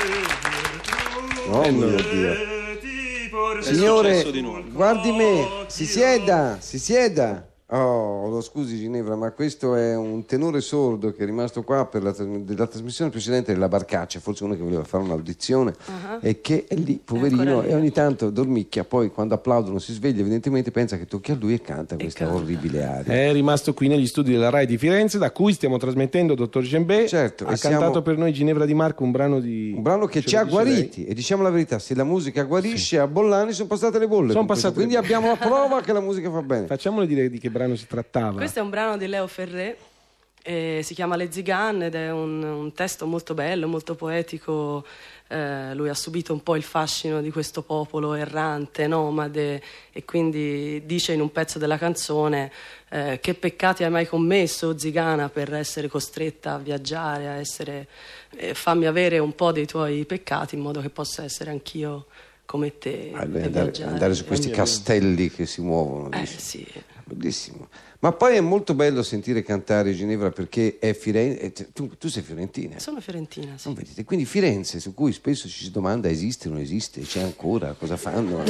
Oh mio Dio. Signore, guardi me, si sieda. Oh, lo scusi Ginevra, ma questo è un tenore sordo che è rimasto qua per della trasmissione precedente della Barcaccia, forse uno che voleva fare un'audizione e che è lì, poverino, e ogni tanto dormicchia, poi quando applaudono si sveglia, evidentemente pensa che tocchi a lui e canta questa orribile aria. È rimasto qui negli studi della RAI di Firenze, da cui stiamo trasmettendo Dottor Djembe. Certo, ha cantato per noi Ginevra Di Marco un brano che ci ha guariti, e diciamo la verità, se la musica guarisce, a Bollani sono passate le bolle, quindi abbiamo la prova che la musica fa bene. Facciamole dire di che brano si trattava. Questo è un brano di Leo Ferré, si chiama Le Zigane ed è un testo molto bello, molto poetico. Lui ha subito un po' il fascino di questo popolo errante, nomade, e quindi dice in un pezzo della canzone che peccati hai mai commesso, zigana, per essere costretta a viaggiare, a essere fammi avere un po' dei tuoi peccati in modo che possa essere anch'io come te, andare su questi castelli che si muovono. Sì. Bellissimo. Ma poi è molto bello sentire cantare Ginevra, perché è Firenze. Tu sei fiorentina? Sono fiorentina, sì. Vedete? Quindi Firenze, su cui spesso ci si domanda esiste o non esiste, c'è ancora, cosa fanno?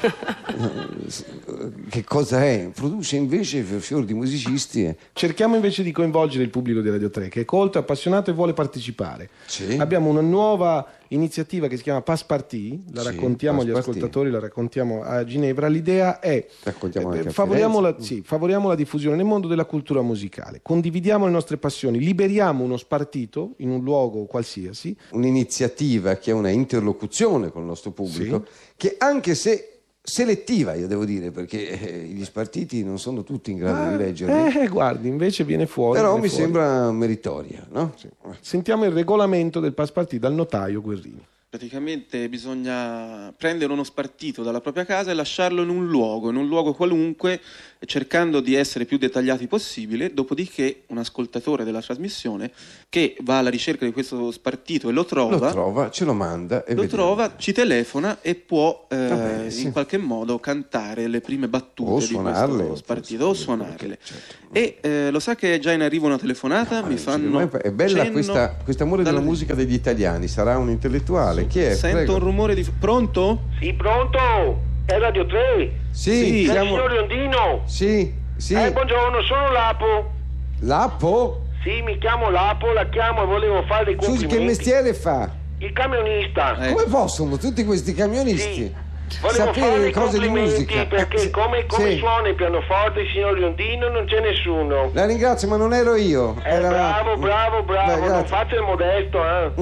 Che cosa è? Produce invece fior di musicisti. Cerchiamo invece di coinvolgere il pubblico di Radio 3, che è colto, appassionato e vuole partecipare. Sì. Abbiamo una nuova iniziativa che si chiama Passepartout, la raccontiamo agli ascoltatori, la raccontiamo a Ginevra. L'idea è favoriamo la diffusione nel mondo della cultura musicale, condividiamo le nostre passioni, liberiamo uno spartito in un luogo qualsiasi. Un'iniziativa che è una interlocuzione con il nostro pubblico, che anche se selettiva, io devo dire, perché gli spartiti non sono tutti in grado di leggerli. Guardi, invece viene fuori. Però mi sembra meritoria, no? Sì. Sentiamo il regolamento del Passepartout dal notaio Guerrini. Praticamente bisogna prendere uno spartito dalla propria casa e lasciarlo in un luogo qualunque, cercando di essere più dettagliati possibile. Dopodiché un ascoltatore della trasmissione che va alla ricerca di questo spartito e lo trova, ce lo manda e trova, ci telefona e può in qualche modo cantare le prime battute di questo spartito o suonarle. Certo. E lo sa che è già in arrivo una telefonata? Mi fanno è bella questa amore della musica degli italiani. Sarà un intellettuale. Chi è? Sento Prego. un rumore di... Pronto? Sì, pronto? È Radio 3? Sì, siamo... signor Riondino? Sì. Buongiorno, sono Lapo. Lapo? Sì, mi chiamo Lapo, la chiamo e volevo fare dei complimenti. Scusi, che mestiere fa? Il camionista. Come possono tutti questi camionisti? Sì. Volevo fare dei complimenti perché come suona il pianoforte, signor Riondino, non c'è nessuno. La ringrazio, ma non ero io. Bravo, non faccia il modesto,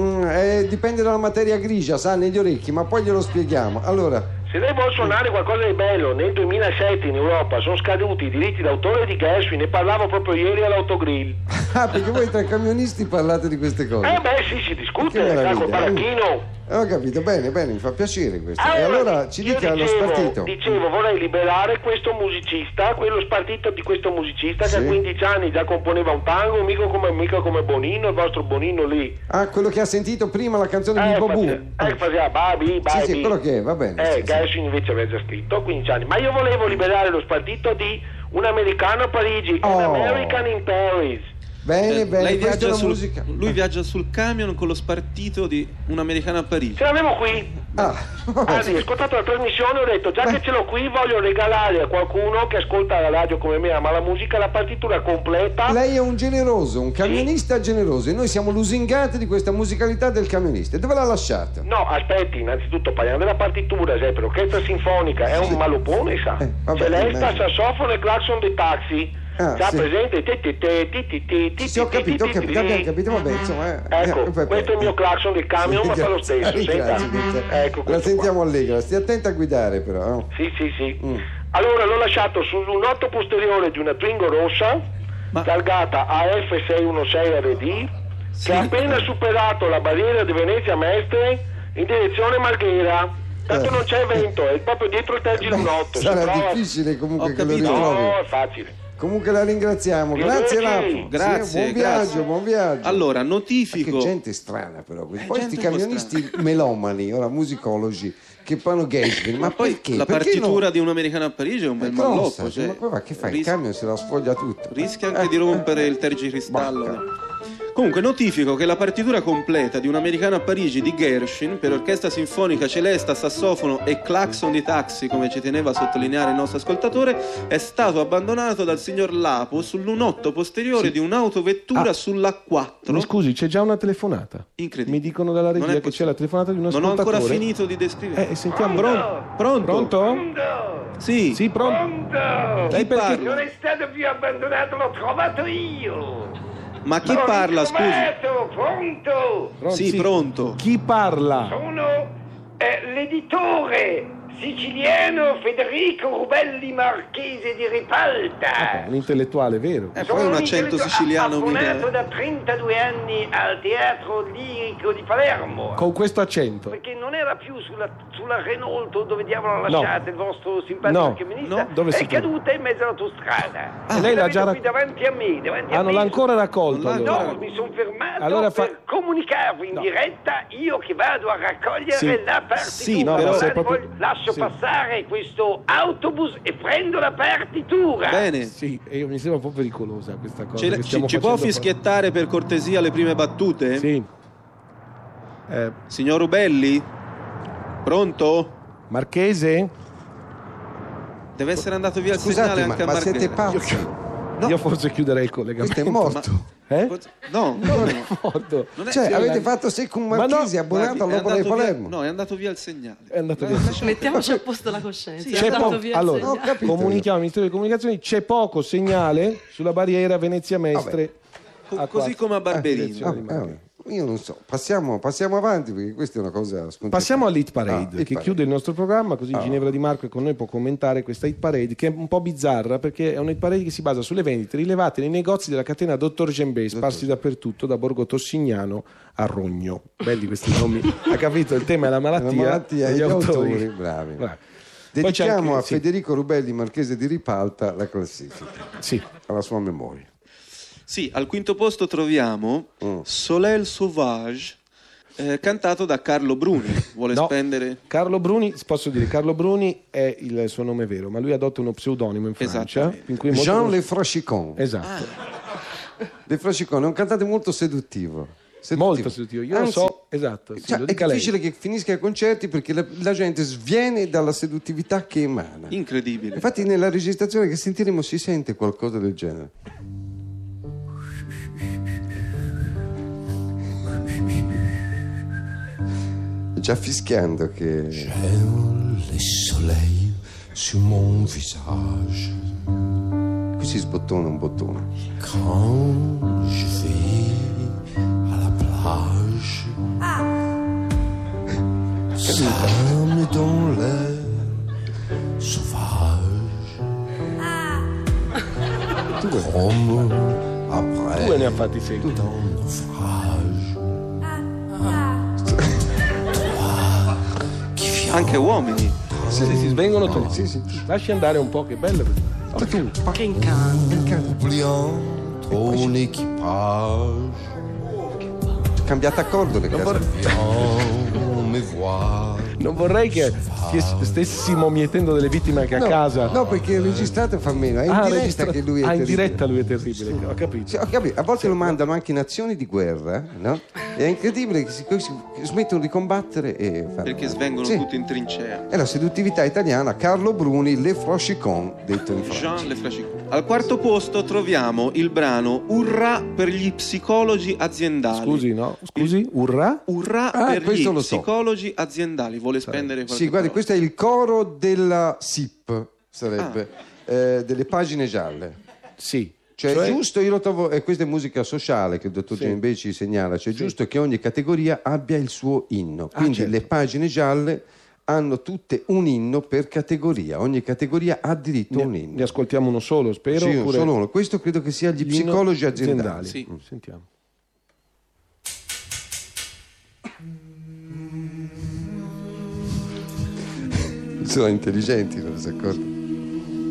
dipende dalla materia grigia, sa, negli orecchi, ma poi glielo spieghiamo. Allora, se lei vuole suonare qualcosa di bello, nel 2007 in Europa sono scaduti i diritti d'autore di Gershwin, ne parlavo proprio ieri all'Autogrill. Perché voi tra camionisti parlate di queste cose? Sì, si discute, col baracchino. Ho capito, bene, mi fa piacere questo. E allora ci dica lo spartito. Dicevo, vorrei liberare questo musicista, quello spartito di questo musicista che a 15 anni già componeva un tango, mica come Bonino, il vostro Bonino lì. Quello che ha sentito prima la canzone di Bobù. Faceva Babi. Sì, quello che va bene. Gershwin invece aveva già scritto a 15 anni. Ma io volevo liberare lo spartito di Un americano a Parigi, An American in Paris. Bene, lei viaggia musica. Lui viaggia sul camion con lo spartito di Un americano a Parigi. Ce l'avevo qui. Ho ascoltato la trasmissione e ho detto già che ce l'ho qui voglio regalare a qualcuno che ascolta la radio come me, ama la musica, la partitura completa. Lei è un generoso, un camionista generoso, e noi siamo lusingati di questa musicalità del camionista. Dove l'ha lasciata? No, aspetti, innanzitutto parliamo della partitura, sempre l'orchestra sinfonica è un malopone, sa. Celesta, sassofono e clacson dei taxi. Presente? Sì, ho capito, vabbè, insomma. Ecco, questo è il mio clacson del camion, ma fa lo stesso. Ecco, la sentiamo allegra, stia attenta a guidare però. Sì. Allora l'ho lasciato sul lunotto posteriore di una Twingo rossa, targata AF616RD, che ha appena superato la barriera di Venezia Mestre in direzione Marghera. Tanto non c'è vento, è proprio dietro il tergine lunotto. Sarà difficile comunque che lo ritrovi. No, è facile. Comunque la ringraziamo, grazie Lapo. Grazie, buon viaggio. Allora, notifico. Che gente strana però, poi questi camionisti melomani, ora musicologi, che fanno Gershwin, ma poi perché? La partitura di Un americano a Parigi è un bel malloppo. Ma poi che fa? Il camion se la sfoglia tutto. Rischia anche di rompere il tergicristallo. Comunque notifico che la partitura completa di Un americano a Parigi di Gershwin per orchestra sinfonica, celesta, sassofono e clacson di taxi, come ci teneva a sottolineare il nostro ascoltatore, è stato abbandonato dal signor Lapo sul lunotto posteriore di un'autovettura sulla A4. Mi scusi, c'è già una telefonata. Incredibile. Mi dicono dalla regia che c'è la telefonata di un ascoltatore. Non ho ancora finito di descrivere. Sentiamo. Pronto? Pronto? Sì. Sì, pronto. Chi parla? Non è stato più abbandonato, l'ho trovato io. Ma chi parla, scusi? Pronto? Sì, pronto. Chi parla? Sono l'editore siciliano Federico Rubelli Marchese di Ripalta. Un intellettuale, vero? Poi un accento siciliano abbonato da 32 anni al Teatro Lirico di Palermo. Con questo accento? Perché non era più sulla Renault, dove diavolo l'ha lasciata il vostro simpatico camionista, dove è caduta in mezzo all'autostrada. Lei l'ha già qui davanti a me. non l'ha ancora raccolto? No, mi sono fermato per comunicarvi in diretta, io che vado a raccogliere la partitura. Sì, no, però lascio passare questo autobus e prendo la partitura. Bene. Sì, io mi sembra un po' pericolosa questa cosa. Ci può fischiettare per cortesia le prime battute? Sì. Signor Rubelli? Pronto? Marchese? Deve essere andato via il Scusate, segnale anche a ma Marghera. siete pazzi? Io forse chiuderei il collegamento. Questo è morto. No, non è morto. Avete fatto secco un Marchese abbonato all'Opera di Palermo. No, è andato via il segnale. È andato via. Mettiamoci a posto la coscienza. C'è allora, comunichiamo al Ministero delle Comunicazioni, c'è poco segnale sulla barriera Venezia Mestre. Così come a Barberino. Io non so, passiamo avanti perché questa è una cosa scontata. Passiamo all'Hit Parade che chiude il nostro programma, così Ginevra Di Marco con noi può commentare questa Hit Parade che è un po' bizzarra perché è una Hit Parade che si basa sulle vendite rilevate nei negozi della catena Dottor Gembè sparsi dappertutto da Borgo Tossignano a Rogno. Belli questi nomi. Ha capito? Il tema è la malattia gli autori. Bravi. Dedichiamo a Federico Rubelli Marchese di Ripalta la classifica. Sì. Alla sua memoria. Sì, al quinto posto troviamo Soleil Sauvage, cantato da Carlo Bruni. Vuole spendere? Carlo Bruni, posso dire, Carlo Bruni è il suo nome vero, ma lui adotta uno pseudonimo in Francia. In cui Jean Le Frachicon. Esatto. Le Frachicon è un cantante molto seduttivo. Molto seduttivo, io lo so, esatto. Sì, è difficile che finisca i concerti perché la gente sviene dalla seduttività che emana. Incredibile. Infatti nella registrazione che sentiremo si sente qualcosa del genere. Già fischiando che J'ai le soleil sur mon visage. qui si sbottona un bottone. Quand je vais à la plage, ça me donne l'air sauvage. Comme après Due ne ha fatti sempre. un naufrage. Anche uomini. Sì, svengono tutti. Sì. Lasci andare un po', che bello. Che incanto. Oubliant ton équipage, Cambiate accordo le case. viens me voir. Non vorrei che stessimo mietendo delle vittime anche a casa. No, perché registrato fa meno. È in diretta che lui è in terribile. diretta lui è terribile. Sì. Ho capito. Sì, ho capito. A volte lo mandano anche in azioni di guerra, no? È incredibile che si smettono di combattere e fanno. Perché svengono tutti in trincea. È la seduttività italiana. Carlo Bruni, Le Frachicon, detto in Francia. Jean Le Frachicon. Al quarto posto troviamo il brano Urrà per gli psicologi aziendali. Scusi, urrà? Urrà per gli lo psicologi aziendali. Vuole spendere qualche Sì, guardi, questo è il coro della SIP, sarebbe, delle pagine gialle. Sì. Cioè, è giusto, io lo trovo, e questa è musica sociale che il dottor Gembè ci segnala, cioè è giusto che ogni categoria abbia il suo inno. Quindi certo. le pagine gialle hanno tutte un inno per categoria, ogni categoria ha diritto a un inno. Ne ascoltiamo uno solo, spero? Sì, solo uno. Questo credo che sia gli psicologi aziendali. Sì. Sentiamo. Sono intelligenti, non si accorgono.